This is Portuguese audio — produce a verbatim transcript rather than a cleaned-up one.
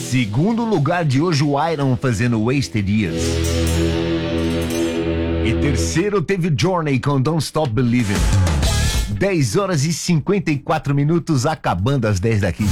Segundo lugar de hoje, o Iron fazendo Wasted Years. E terceiro teve Journey com Don't Stop Believing. dez horas e cinquenta e quatro minutos, acabando às dez daqui.